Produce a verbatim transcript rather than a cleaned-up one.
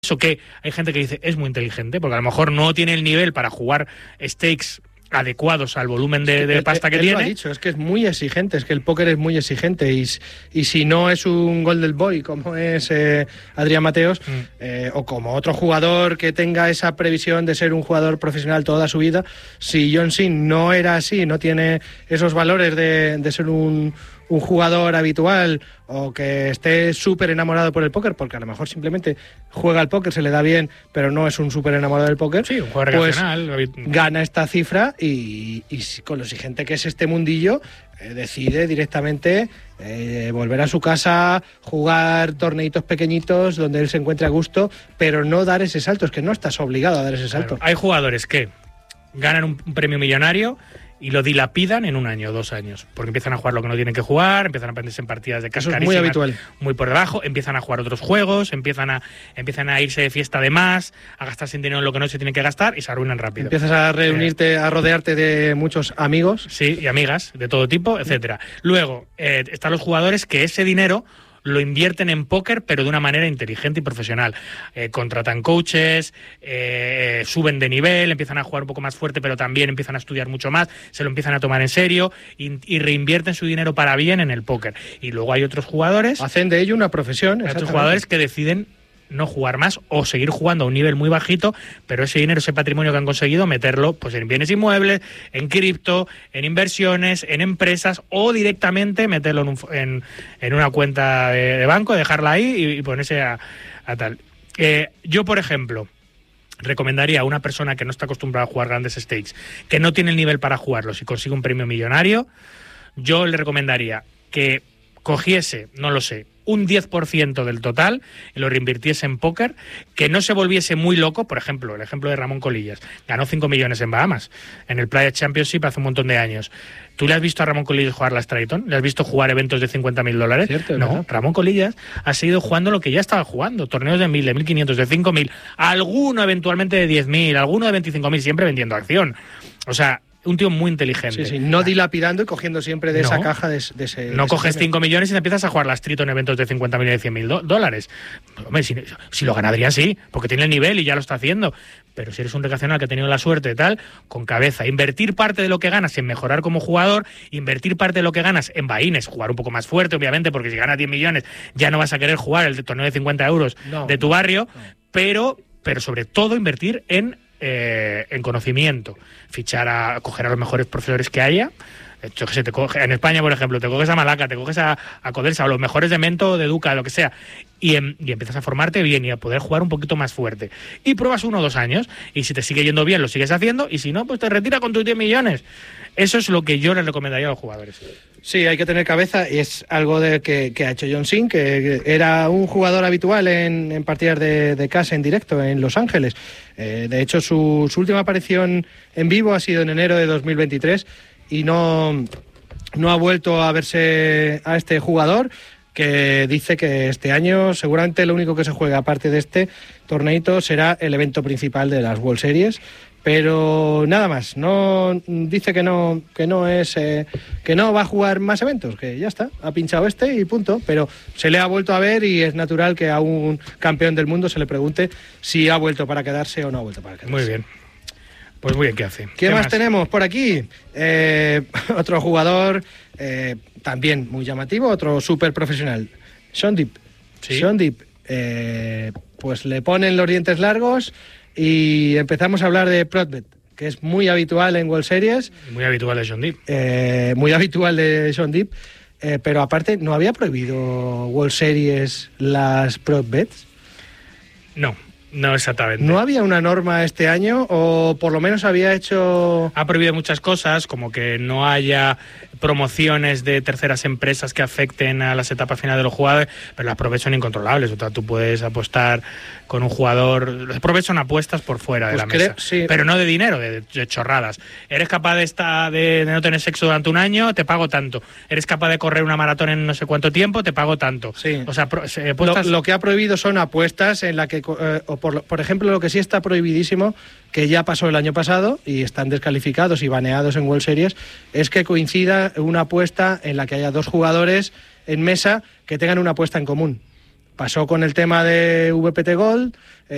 Eso que hay gente que dice es muy inteligente, porque a lo mejor no tiene el nivel para jugar stakes adecuados al volumen de, de pasta que él tiene. Lo ha dicho, es que es muy exigente, es que el póker es muy exigente y, y si no es un Golden Boy como es eh, Adrián Mateos mm. eh, o como otro jugador que tenga esa previsión de ser un jugador profesional toda su vida, si John Sim no era así, no tiene esos valores de, de ser un, un jugador habitual o que esté súper enamorado por el póker, porque a lo mejor simplemente juega al póker, se le da bien, pero no es un súper enamorado del póker, sí, un jugador pues recreacional, gana esta cifra y, y con lo exigente que es este mundillo, eh, decide directamente eh, volver a su casa, jugar torneitos pequeñitos donde él se encuentre a gusto, pero no dar ese salto, es que no estás obligado a dar ese salto. Claro, hay jugadores que ganan un, un premio millonario y lo dilapidan en un año o dos años, porque empiezan a jugar lo que no tienen que jugar, empiezan a perderse en partidas de casas carísimas, muy habitual, muy por debajo, empiezan a jugar otros juegos, empiezan a empiezan a irse de fiesta de más, a gastar sin dinero en lo que no se tiene que gastar y se arruinan rápido. Empiezas a reunirte, eh, a rodearte de muchos amigos. Sí, y amigas de todo tipo, etcétera. Luego, eh, están los jugadores que ese dinero lo invierten en póker, pero de una manera inteligente y profesional. Eh, contratan coaches, eh, suben de nivel, empiezan a jugar un poco más fuerte, pero también empiezan a estudiar mucho más, se lo empiezan a tomar en serio y, y reinvierten su dinero para bien en el póker. Y luego hay otros jugadores... Hacen de ello una profesión. Hay otros jugadores que deciden no jugar más o seguir jugando a un nivel muy bajito, pero ese dinero, ese patrimonio que han conseguido, meterlo pues en bienes inmuebles, en cripto, en inversiones, en empresas o directamente meterlo en, un, en, en una cuenta de, de banco, dejarla ahí y, y ponerse a, a tal. Eh, yo, por ejemplo, recomendaría a una persona que no está acostumbrada a jugar grandes stakes, que no tiene el nivel para jugarlos y consigue un premio millonario, yo le recomendaría que cogiese, no lo sé, un diez por ciento del total y lo reinvirtiese en póker, que no se volviese muy loco. Por ejemplo, el ejemplo de Ramón Colillas, ganó cinco millones en Bahamas, en el Playa Championship hace un montón de años. ¿Tú le has visto a Ramón Colillas jugar la Strayton? ¿Le has visto jugar eventos de cincuenta mil dólares? Cierto, no, ¿verdad? Ramón Colillas ha seguido jugando lo que ya estaba jugando, torneos de mil, de mil quinientos, de cinco mil, alguno eventualmente de diez mil, alguno de veinticinco mil, siempre vendiendo acción. O sea, un tío muy inteligente. Sí, sí, no dilapidando y cogiendo siempre de no, esa caja de, de ese... No de coges ese cinco millones y te empiezas a jugar la Street en eventos de cincuenta mil y de cien mil dólares. Hombre, si, si lo ganarían, sí, porque tiene el nivel y ya lo está haciendo. Pero si eres un recreacional que ha tenido la suerte y tal, con cabeza. Invertir parte de lo que ganas en mejorar como jugador, invertir parte de lo que ganas en vaines, jugar un poco más fuerte, obviamente, porque si ganas diez millones ya no vas a querer jugar el torneo de cincuenta euros no, de tu no, barrio, no. pero, pero sobre todo invertir en Eh, en conocimiento, fichar a coger a los mejores profesores que haya. Yo que sé, te coge, en España, por ejemplo, te coges a Malaca, te coges a, a Codelsa, a los mejores de Mento, de Educa, lo que sea, y, en, y empiezas a formarte bien y a poder jugar un poquito más fuerte. Y pruebas uno o dos años, y si te sigue yendo bien, lo sigues haciendo, y si no, pues te retira con tus diez millones. Eso es lo que yo les recomendaría a los jugadores. Sí, hay que tener cabeza y es algo de que, que ha hecho John Sim, que era un jugador habitual en, en partidas de, de casa en directo en Los Ángeles. Eh, de hecho, su, su última aparición en vivo ha sido en enero de dos mil veintitrés y no, no ha vuelto a verse a este jugador, que dice que este año seguramente lo único que se juega aparte de este torneito será el evento principal de las World Series. Pero nada más, no dice que no que no es eh, que no va a jugar más eventos, que ya está, ha pinchado este y punto, pero se le ha vuelto a ver y es natural que a un campeón del mundo se le pregunte si ha vuelto para quedarse o no ha vuelto para quedarse. Muy bien. Pues muy bien, ¿qué hace? ¿Qué, ¿Qué más, más tenemos por aquí? Eh, otro jugador eh, también muy llamativo, otro súper profesional, Shaun Deeb. ¿Sí? Shaun Deeb, eh, pues le ponen los dientes largos y empezamos a hablar de Protbet, que es muy habitual en World Series. Muy habitual de Shaun Deeb. Eh, muy habitual de Shaun Deeb, eh, pero aparte, ¿no había prohibido World Series las Protbets? No, no exactamente. ¿No había una norma este año o por lo menos había hecho...? Ha prohibido muchas cosas, como que no haya promociones de terceras empresas que afecten a las etapas finales de los jugadores, pero las provechas son incontrolables. O sea, tú puedes apostar con un jugador... Las provechas son apuestas por fuera de pues la creo, mesa, sí. pero no de dinero, de, de chorradas. Eres capaz de, estar, de, de no tener sexo durante un año, te pago tanto. Eres capaz de correr una maratón en no sé cuánto tiempo, te pago tanto. Sí. O sea, pro, apuestas... lo, lo que ha prohibido son apuestas en la que, eh, o por, por ejemplo, lo que sí está prohibidísimo, que ya pasó el año pasado y están descalificados y baneados en World Series, es que coincida una apuesta en la que haya dos jugadores en mesa que tengan una apuesta en común. Pasó con el tema de V P T Gold, eh,